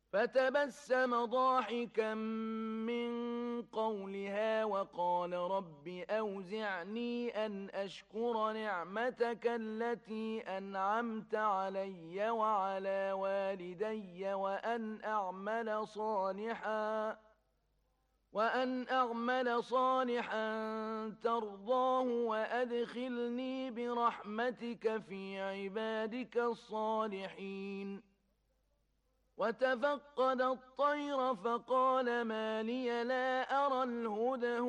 فتبسم ضاحكا من قولها وقال رب أوزعني أن أشكر نعمتك التي أنعمت علي وعلى والدي وأن أعمل صالحا ترضاه وأدخلني برحمتك في عبادك الصالحين. وتفقد الطير فقال ما لي لا أرى الهدهد